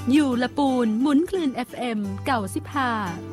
อยู่ละปูนหมุนคลื่น FM เก่า15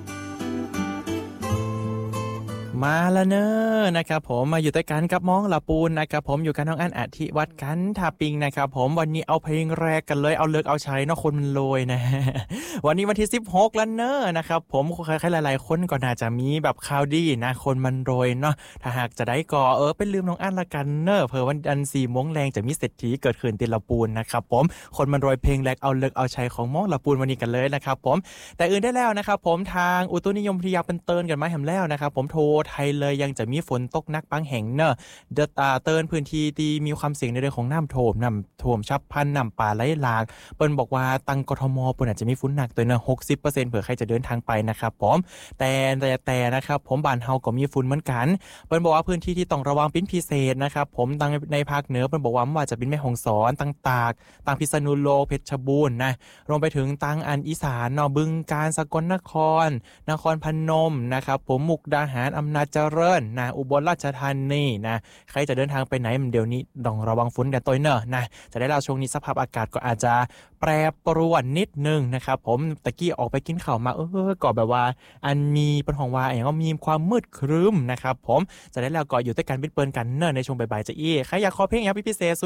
มาแล้วเนอะนะครับผมมาอยู่ด้วยกันกับมองละปูนนะครับผมอยู่กันน้องอันอธิวัฒน์กันทาปิงนะครับผมวันนี้เอาเพลงแรกกันเลยเอาเลิกเอาใช้เนาะคนมันรวยนะ วันนี้วันที่16แล้วเนอะนะครับผมใครๆหลายๆคนก็น่าจะมีแบบข่าวดีนะคนมันรวยเนาะถ้าหากจะได้ก็ไปลืมน้องอันละกันเนอะเผื่อวันอัน4 โมงแรงจะมีเศรษฐีเกิดขึ้นติละปูนนะครับผมคนมันรวยเพลงแรกเอาเลิกเอาใช้ของมองละปูนวันนี้กันเลยนะครับผมแต่อื่นได้แล้วนะครับผมทางอุตุนิยมวิทยาเป็นเตือนกันมาแหมแล้วนะครับผมโทรไทยเลยยังจะมีฝนตกหนักบางแห่งเนอะเตือนพื้นที่ที่มีความเสี่ยงในเรื่องของน้ำท่วมฉับพลันน้ำป่าไหลหลากเปิ้นบอกว่าตังกทมเปิ้นอาจจะมีฝนหนักตัวเนอะ 60% เผื่อใครจะเดินทางไปนะครับผมแต่นะครับผมบ้านเฮาก็มีฝุ่นเหมือนกันเปิ้นบอกว่าพื้นที่ที่ต้องระวังเป็นพิเศษนะครับผมตั้งในภาคเหนือเปิ้นบอกว่าไม่ว่าจะเป็นแม่ฮ่องสอนตั้งตากตั้งพิษณุโลกเพชรบูรณ์นะรวมไปถึงตั้งอันอีสานเนาะบึงกาฬสกลนครพนมนะครับผมมุกดาหารอำนาจเจริญนะอุบลราชธานีนะใครจะเดินทางไปไหนมันเดี๋ยวนี้ต้องระวังฝนกันตัวเนอะนะจะได้เล่าช่วงนี้สภาพอากาศก็อาจจะแปรปรวนนิดนึงนะครับผมตะกี้ออกไปกินข้าวมาก็แบบว่าอันมีเป็นของว่าอย่างก็มีความมืดครึ้มนะครับผมจะได้แล้วก็อยู่ด้วยกันเปิ้นกันเนอะในช่วงบ่ายๆจะใครอยากขอเพลงอย่างพิเศษ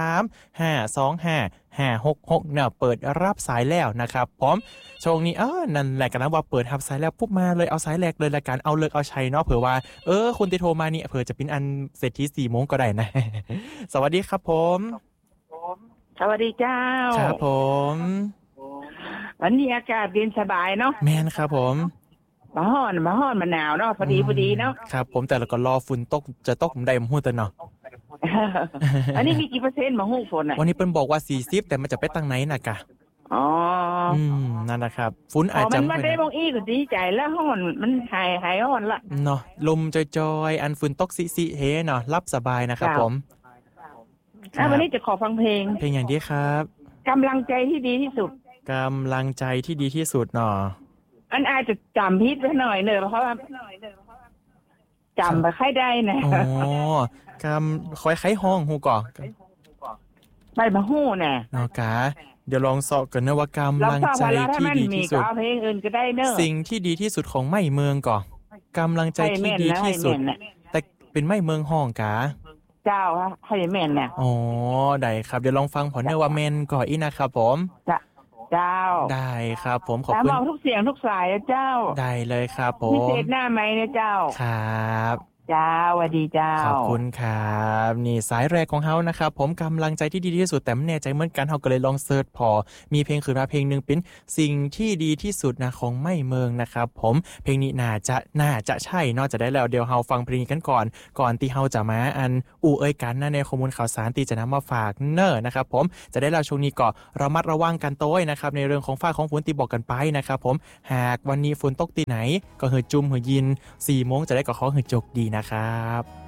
053-525-566เนอะเปิดรับสายแล้วนะครับผมช่วงนี้นั่นแหละกันนะว่าเปิดรับสายแล้วปุ๊บมาเลยเอาสายแรกเลยละกันเอาเลิกเอาชัยเนาะเผื่อว่าคนที่โทรมานี่เผื่อจะเป็นอันเศรษฐี4 โมงก็ได้นะ สวัสดีครับผมสวัสดีเจ้าครับผมวันนี้อากาศเย็นสบายเนาะแม่นครับผมมาฮ้อนมาหนาวเนาะพอดีเนาะครับผมแต่เราก็รอฝนตกจะตกได้ผมฮู้แต่เนาะอันนี้มีกี่เปอร์เซ็นต์มาฮู้ฝนอ่ะวันนี้เพิ่นบอกว่า40แต่มันจะไปตั้งไหนน่ะกะนั่นนะครับฝนอาจจะมันได้บางอีก็ดีใจแล้วฮ้อนมันหายฮ้อนละเนาะลมจอยๆอันฝนตกซิๆเฮเนาะรับสบายนะครับผมวันนี้จะขอฟังเพลงอย่างนี้ครับกำลังใจที่ดีที่สุดกำลังใจที่ดีที่สุดเนาะอันอาจจะจำผิดไปหน่อยเนอะเพราะว่าจำไปค่อยได้นะคอยไข้ห้องฮู้ก่อไปมาฮู้น่ะเนาะกะเดี๋ยวลองสอบกันนะว่ากำลังใจที่ดีที่สุดเพลงอื่นก็ได้เนอะสิ่งที่ดีที่สุดของไม่เมืองก่อกำลังใจที่ดีที่สุดแต่เป็นไม่เมืองห้องกะเจ้าให้แม่นน่ะได้ครับเดี๋ยวลองฟังผลเนว่าแม่นก่อนอีนะครับผมเจ้าได้ครับผมขอบคุณทุกเสียงทุกสายเจ้าได้เลยครับผมพิเศษหน้าไม้นะเจ้าครับเจ้าสวัสดีเจ้าขอบคุณครับนี่สายแรกของเฮานะครับผมกำลังใจที่ดีที่สุดแต่ไม่แน่ใจเหมือนกันเฮาก็เลยลองเสิร์ชพอมีเพลงขึ้นมาเพลงนึงเป็นสิ่งที่ดีที่สุดนะของไม่เมืองนะครับผมเพลงนี้น่าจะใช่เนาะจะได้แล้วเดี๋ยวเฮาฟังเพลงนี้กันก่อนที่เฮาจะมาอันกันนะในข้อมูลข่าวสารที่จะนำมาฝากเนอะนะครับผมจะได้แล้วช่วงนี้ก็ระมัดระวังกันโต้ยนะครับในเรื่องของฟ้าของฝนที่บอกกันไปนะครับผมหากวันนี้ฝนตกที่ไหนก็หือจุ่มหือยิน4 โมงจะได้ก็ขอหือจกดีนะครับ